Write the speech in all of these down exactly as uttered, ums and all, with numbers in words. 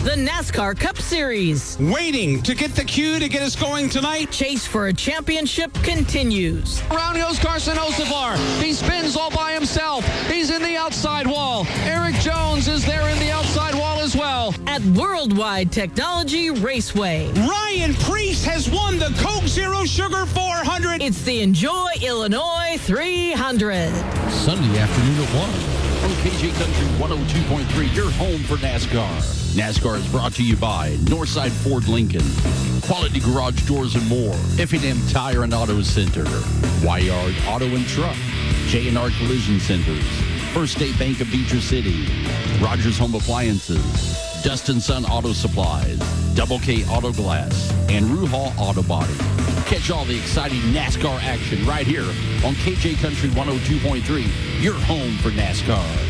The NASCAR Cup Series. Waiting to get the cue to get us going tonight. Chase for a championship continues. Around goes Carson Hocevar. He spins all by himself. He's in the outside wall. Eric Jones is there in the outside wall as well. At Worldwide Technology Raceway. Ryan Preece has won the Coke Zero Sugar four hundred. It's the Enjoy Illinois three hundred. Sunday afternoon at one. From K J Country one oh two point three, your home for NASCAR. NASCAR is brought to you by Northside Ford Lincoln, Quality Garage Doors and More, F and M Tire and Auto Center, Wyard Auto and Truck, J and R Collision Centers, First State Bank of Beecher City, Rogers Home Appliances, Dust and Sun Auto Supplies, Double K Auto Glass, and Ruhal Auto Body. Catch all the exciting NASCAR action right here on K J Country one oh two point three, your home for NASCAR.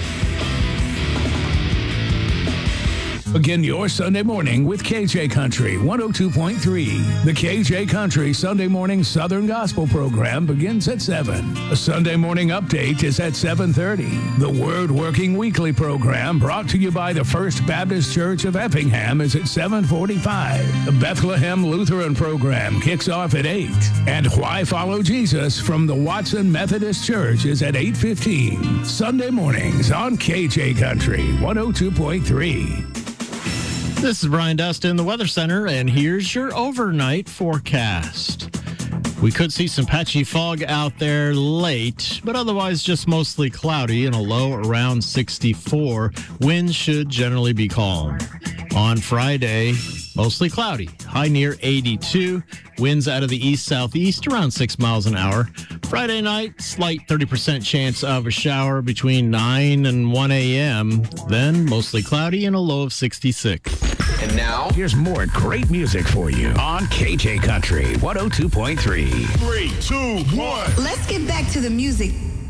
Begin your Sunday morning with K J Country one oh two point three. The K J Country Sunday morning Southern Gospel program begins at seven. A Sunday morning update is at seven thirty. The Word Working Weekly program brought to you by the First Baptist Church of Effingham is at seven forty-five. The Bethlehem Lutheran program kicks off at eight. And Why Follow Jesus from the Watson Methodist Church is at eight fifteen. Sunday mornings on K J Country one oh two point three. This is Brian Dustin, the Weather Center, and here's your overnight forecast. We could see some patchy fog out there late, but otherwise just mostly cloudy and a low around sixty-four. Winds should generally be calm. On Friday, mostly cloudy, high near eighty-two. Winds out of the east-southeast around six miles an hour. Friday night, slight thirty percent chance of a shower between nine and one a.m. Then mostly cloudy and a low of sixty-six. And now, here's more great music for you on K J Country one oh two point three. Three, two, one. Let's get back to the music.